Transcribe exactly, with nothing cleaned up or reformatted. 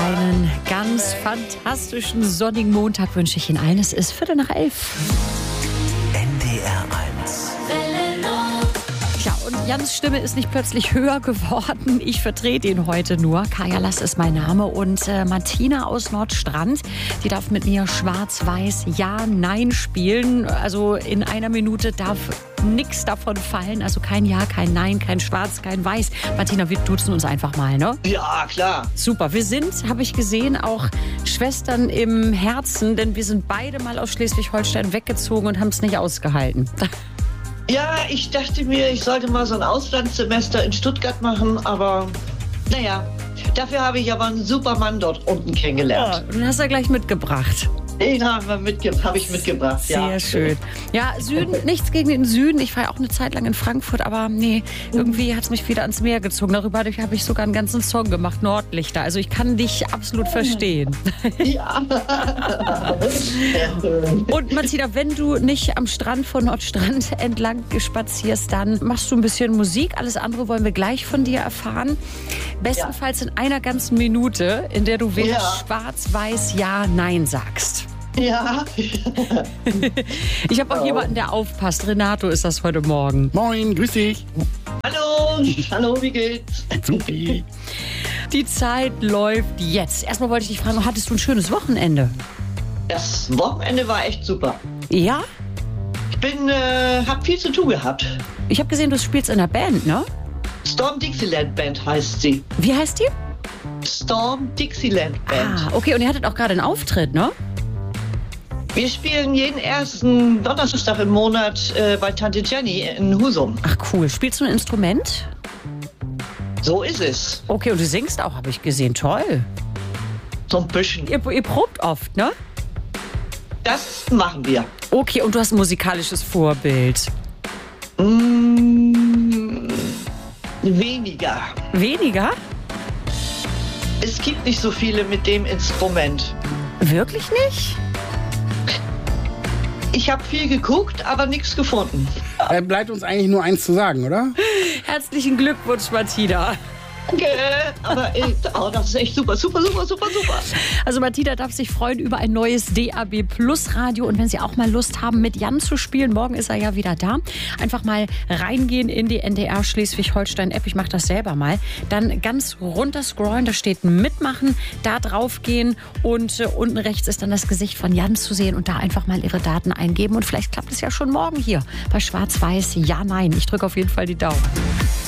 Einen ganz fantastischen sonnigen Montag wünsche ich Ihnen allen. Es ist Viertel nach elf. N D R eins. Ja, und Jans Stimme ist nicht plötzlich höher geworden. Ich vertrete ihn heute nur. Kaya Lass ist mein Name. Und äh, Martina aus Nordstrand, die darf mit mir schwarz-weiß Ja, Nein spielen. Also in einer Minute darf nichts davon fallen. Also kein Ja, kein Nein, kein Schwarz, kein Weiß. Martina, wir duzen uns einfach mal, ne? Ja, klar. Super. Wir sind, habe ich gesehen, auch Schwestern im Herzen. Denn wir sind beide mal aus Schleswig-Holstein weggezogen und haben es nicht ausgehalten. Ja, ich dachte mir, ich sollte mal so ein Auslandssemester in Stuttgart machen, aber naja, dafür habe ich aber einen super Mann dort unten kennengelernt. Oh, und den hast du gleich mitgebracht. Den haben wir mitge- habe ich mitgebracht, Sehr ja. schön. Ja, Süden, nichts gegen den Süden. Ich war ja auch eine Zeit lang in Frankfurt, aber nee, irgendwie hat es mich wieder ans Meer gezogen. Darüber habe ich sogar einen ganzen Song gemacht, Nordlichter. Also ich kann dich absolut verstehen. Ja. Und Martina, wenn du nicht am Strand von Nordstrand entlang spazierst, dann machst du ein bisschen Musik. Alles andere wollen wir gleich von dir erfahren. Bestenfalls in einer ganzen Minute, in der du wählen Ja. schwarz-weiß Ja, Nein sagst. Ja. Ich habe auch jemanden, der aufpasst. Renato ist das heute Morgen. Moin, grüß dich. Hallo, hallo, wie geht's? Supi. Die Zeit läuft jetzt. Erstmal wollte ich dich fragen, hattest du ein schönes Wochenende? Das Wochenende war echt super. Ja? Ich bin, äh, hab viel zu tun gehabt. Ich habe gesehen, du spielst in der Band, ne? Storm Dixieland Band heißt sie. Wie heißt die? Storm Dixieland Band. Ah, okay. Und ihr hattet auch gerade einen Auftritt, ne? Wir spielen jeden ersten Donnerstag im Monat äh, bei Tante Jenny in Husum. Ach cool. Spielst du ein Instrument? So ist es. Okay, und du singst auch, habe ich gesehen. Toll. So ein bisschen. Ihr, ihr probt oft, ne? Das machen wir. Okay, und du hast ein musikalisches Vorbild. Mm, weniger. Weniger? Es gibt nicht so viele mit dem Instrument. Wirklich nicht? Ich habe viel geguckt, aber nichts gefunden. Äh, bleibt uns eigentlich nur eins zu sagen, oder? Herzlichen Glückwunsch, Martina. Danke. Aber äh, oh, das ist echt super, super, super, super, super. Also Martina darf sich freuen über ein neues D A B Plus Radio. Und wenn Sie auch mal Lust haben, mit Jan zu spielen, morgen ist er ja wieder da, einfach mal reingehen in die N D R Schleswig-Holstein-App. Ich mache das selber mal. Dann ganz runter scrollen, da steht Mitmachen, da drauf gehen und äh, unten rechts ist dann das Gesicht von Jan zu sehen und da einfach mal Ihre Daten eingeben. Und vielleicht klappt es ja schon morgen hier bei Schwarz-Weiß Ja, Nein. Ich drücke auf jeden Fall die Daumen.